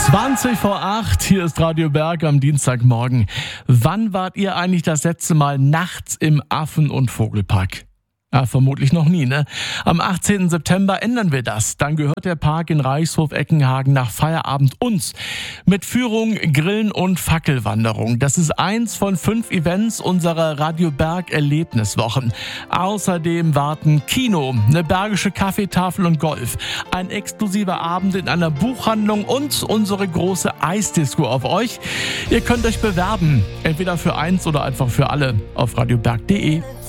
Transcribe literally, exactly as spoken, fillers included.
zwanzig vor acht, hier ist Radio Berg am Dienstagmorgen. Wann wart ihr eigentlich das letzte Mal nachts im Affen- und Vogelpark? Ja, vermutlich noch nie, ne? Am achtzehnten September ändern wir das. Dann gehört der Park in Reichshof-Eckenhagen nach Feierabend uns. Mit Führung, Grillen und Fackelwanderung. Das ist eins von fünf Events unserer Radio Berg Erlebniswochen. Außerdem warten Kino, eine bergische Kaffeetafel und Golf. Ein exklusiver Abend in einer Buchhandlung und unsere große Eisdisco auf euch. Ihr könnt euch bewerben. Entweder für eins oder einfach für alle auf radioberg punkt de.